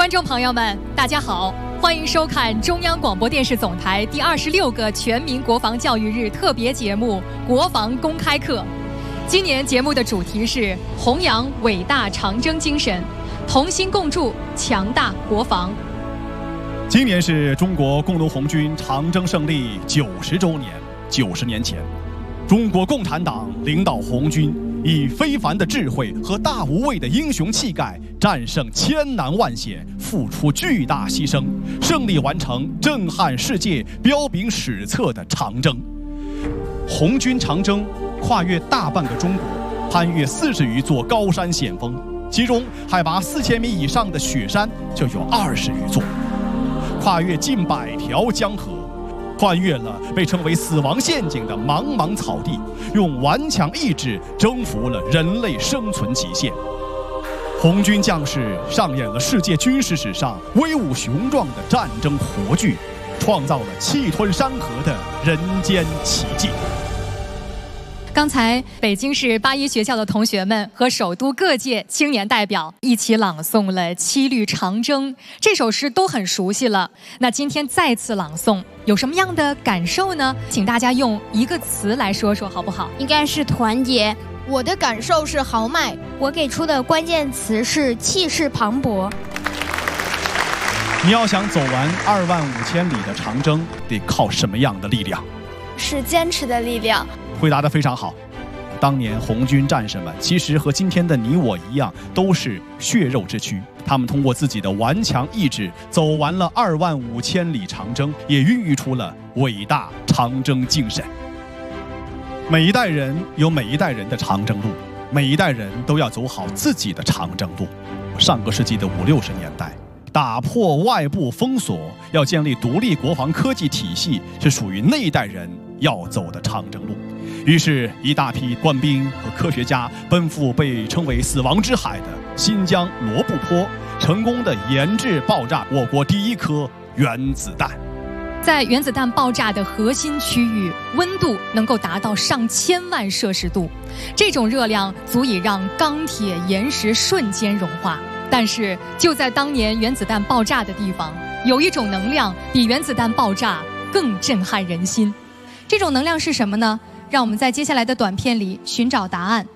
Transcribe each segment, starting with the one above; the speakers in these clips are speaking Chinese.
观众朋友们，大家好，欢迎收看中央广播电视总台第26个全民国防教育日特别节目《国防公开课》。今年节目的主题是弘扬伟大长征精神，同心共筑强大国防。 今年是中国工农红军长征胜利90周年。90年前，中国共产党领导红军以非凡的智慧和大无畏的英雄气概，战胜千难万险，付出巨大牺牲，胜利完成震撼世界、彪炳史册的长征。红军长征跨越大半个中国，攀越40余座高山险峰，其中海拔4000米以上的雪山就有20余座，跨越近100条江河，穿越了被称为死亡陷阱的茫茫草地，用顽强意志征服了人类生存极限。红军将士上演了世界军事史上威武雄壮的战争活剧，创造了气吞山河的人间奇迹。 刚才北京市81学校的同学们和首都各界青年代表一起朗诵了《七律长征》，这首诗都很熟悉了。那今天再次朗诵，有什么样的感受呢？请大家用一个词来说说好不好？ 应该是团结。 我的感受是豪迈， 我给出的关键词是气势磅礴。 你要想走完25000里的长征，得靠什么样的力量？ 是坚持的力量。 回答得非常好。当年红军战士们其实和今天的你我一样，都是血肉之躯。他们通过自己的顽强意志，走完了25000里长征，也孕育出了伟大长征精神。每一代人有每一代人的长征路，每一代人都要走好自己的长征路。上个世纪的50、60年代，打破外部封锁，要建立独立国防科技体系，是属于那一代人要走的长征路。于是，一大批官兵和科学家奔赴被称为“死亡之海”的新疆罗布泊，成功地研制爆炸我国第一颗原子弹。 在原子弹爆炸的核心区域，温度能够达到上千万摄氏度，这种热量足以让钢铁、岩石瞬间融化。但是，就在当年原子弹爆炸的地方，有一种能量比原子弹爆炸更震撼人心。这种能量是什么呢？让我们在接下来的短片里寻找答案。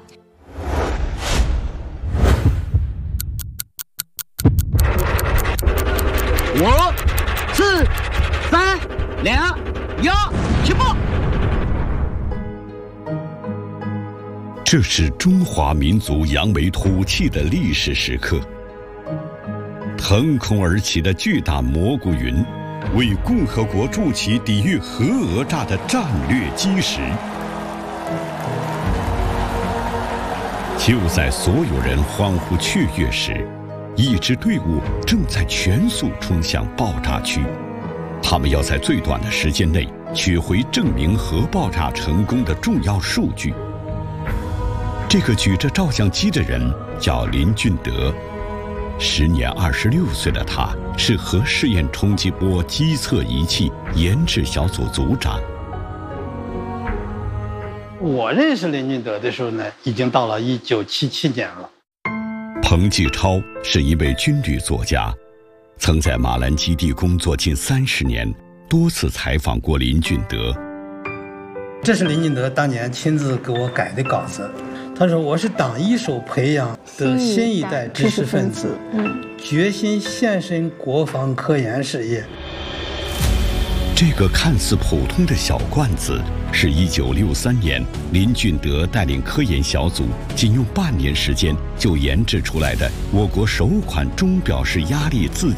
5、4、3、2、1，起步！ 这是中华民族扬眉吐气的历史时刻。腾空而起的巨大蘑菇云，为共和国筑起抵御核讹诈的战略基石。就在所有人欢呼雀跃时，一支队伍正在全速冲向爆炸区。他们要在最短的时间内取回证明核爆炸成功的重要数据。这个举着照相机的人叫林俊德，时年26岁的他是核试验冲击波基测仪器研制小组组长。 我认识林俊德的时候呢，已经到了1977年了。 彭继超是一位军旅作家，曾在马兰基地工作近30年，多次采访过林俊德。 这是林俊德当年亲自给我改的稿子。他说：“我是党一手培养的新一代知识分子，决心献身国防科研事业。” 这个看似普通的小罐子，是1963年林俊德带领科研小组仅用半年时间就研制出来的我国首款钟表式压力自